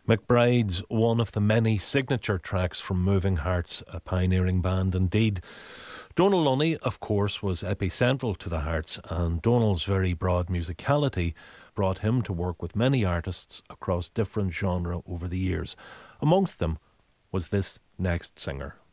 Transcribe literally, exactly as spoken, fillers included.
McBride's one of the many signature tracks from Moving Hearts, a pioneering band indeed. Donal Lunny, of course, was epicentral to the Hearts, and Donal's very broad musicality brought him to work with many artists across different genres over the years. Amongst them was this next singer.